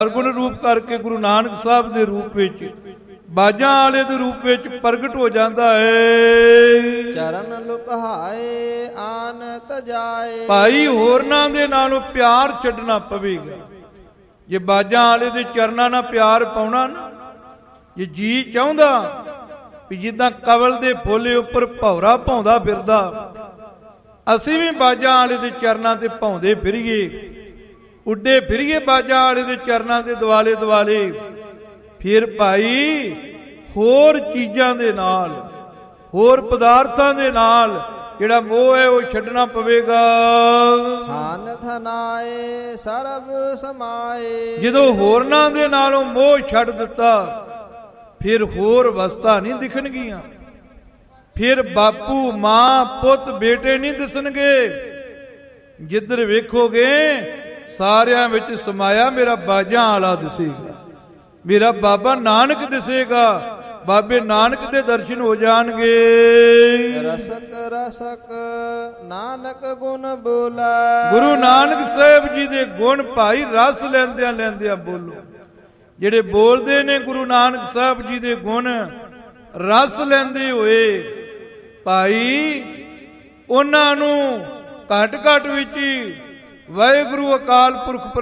ਗੁਣ ਰੂਪ ਕਰਕੇ ਗੁਰੂ ਨਾਨਕ ਸਾਹਿਬ ਦੇ ਰੂਪ ਵਿੱਚ, ਬਾਜਾਂ ਵਾਲੇ ਦੇ ਰੂਪ ਵਿੱਚ ਪ੍ਰਗਟ ਹੋ ਜਾਂਦਾ ਹੈ। ਚਰਨ ਲੁਕਾਏ ਆਨ ਤਜਾਏ। ਭਾਈ ਹੋਰਨਾਂ ਦੇ ਨਾਲੋਂ ਪਿਆਰ ਛੱਡਣਾ ਪਵੇਗਾ। ਜੇ ਬਾਜਾਂ ਵਾਲੇ ਦੇ ਚਰਨਾਂ ਨਾਲ ਪਿਆਰ ਪਾਉਣਾ ਨਾ, ਜੇ ਜੀ ਚਾਹੁੰਦਾ ਵੀ ਜਿੱਦਾਂ ਕਵਲ ਦੇ ਫੁੱਲ ਉੱਪਰ ਭੌਰਾ ਭਾਉਂਦਾ ਫਿਰਦਾ, ਅਸੀਂ ਵੀ ਬਾਜਾਂ ਵਾਲੇ ਦੇ ਚਰਨਾਂ ਤੇ ਭਾਉਂਦੇ ਫਿਰੀਏ, ਉੱਡੇ ਫਿਰੀਏ ਬਾਜਾਂ ਵਾਲੇ ਦੇ ਚਰਨਾਂ ਦੇ ਦੁਆਲੇ ਦੁਆਲੇ, ਫਿਰ ਭਾਈ ਹੋਰ ਚੀਜ਼ਾਂ ਦੇ ਨਾਲ, ਹੋਰ ਪਦਾਰਥਾਂ ਦੇ ਨਾਲ ਜਿਹੜਾ ਮੋਹ ਹੈ ਉਹ ਛੱਡਣਾ ਪਵੇਗਾ। ਥਾਨ ਥਨਾਏ ਸਰਬ ਸਮਾਏ। ਜਦੋਂ ਹੋਰਨਾਂ ਦੇ ਨਾਲੋਂ ਮੋਹ ਛੱਡ ਦਿੱਤਾ, ਫਿਰ ਹੋਰ ਵਸਤਾਂ ਨਹੀਂ ਦਿਖਣਗੀਆਂ, ਫਿਰ ਬਾਪੂ ਮਾਂ ਪੁੱਤ ਬੇਟੇ ਨਹੀਂ ਦਿਸਣਗੇ। ਜਿੱਧਰ ਵੇਖੋਗੇ ਸਾਰਿਆਂ ਵਿੱਚ ਸਮਾਇਆ ਮੇਰਾ ਬਾਜਾਂ ਵਾਲਾ ਦਿਸੇਗਾ, ਮੇਰਾ ਬਾਬਾ ਨਾਨਕ ਦਿਸੇਗਾ। ਬਾਬੇ ਨਾਨਕ ਦੇ ਦਰਸ਼ਨ ਹੋ ਜਾਣਗੇ। ਰਸਕ ਰਸਕ ਨਾਨਕ ਗੁਣ ਬੋਲਾ। ਗੁਰੂ ਨਾਨਕ ਸਾਹਿਬ ਜੀ ਦੇ ਗੁਣ ਭਾਈ ਰਸ ਲੈਂਦਿਆਂ ਲੈਂਦਿਆਂ ਬੋਲੋ। ਜਿਹੜੇ ਬੋਲਦੇ ਨੇ ਗੁਰੂ ਨਾਨਕ ਸਾਹਿਬ ਜੀ ਦੇ ਗੁਣ ਰਸ ਲੈਂਦੇ ਹੋਏ, ਭਾਈ ਉਹਨਾਂ ਨੂੰ ਘਟ ਘਟ ਵਿੱਚ ਵਾਹਿਗੁਰੂ ਅਕਾਲ ਪੁਰਖ